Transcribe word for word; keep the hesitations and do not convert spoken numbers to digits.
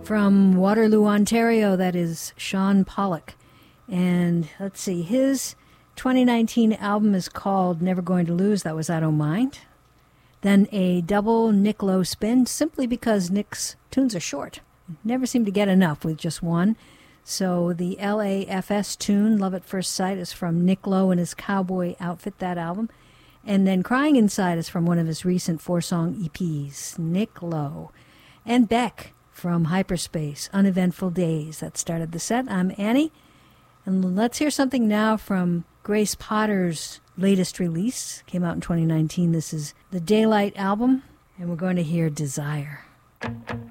From Waterloo, Ontario, that is Sean Pollock. And let's see, his twenty nineteen album is called Never Going to Lose. That was I Don't Mind. Then a double Nick Lowe spin, simply because Nick's tunes are short. Never seem to get enough with just one. So the L A F S tune, Love at First Sight, is from Nick Lowe and his Cowboy Outfit, that album. And then Crying Inside is from one of his recent four-song E Ps, Nick Lowe. And Beck from Hyperspace, Uneventful Days. That started the set. I'm Annie. And let's hear something now from Grace Potter's latest release. Came out in twenty nineteen. This is the Daylight album. And we're going to hear Desire.